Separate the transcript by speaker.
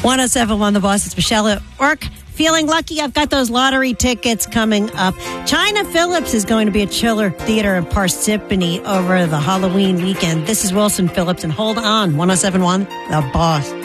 Speaker 1: 107.1 The Boss. It's Michelle at work. Feeling lucky. I've got those lottery tickets coming up. China Phillips is going to be at Chiller Theater in Parsippany over the Halloween weekend. This is Wilson Phillips, and hold on. 107.1 The Boss.